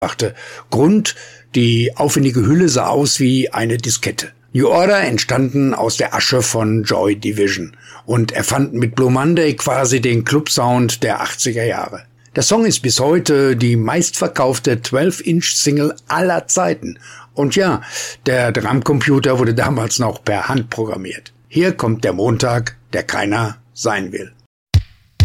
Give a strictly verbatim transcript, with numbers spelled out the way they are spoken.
brachte. Grund, die aufwendige Hülle sah aus wie eine Diskette. New Order entstanden aus der Asche von Joy Division und erfanden mit Blue Monday quasi den Club-Sound der achtziger Jahre. Der Song ist bis heute die meistverkaufte zwölf Inch Single aller Zeiten. Und ja, der Drumcomputer wurde damals noch per Hand programmiert. Hier kommt der Montag, der keiner sein will.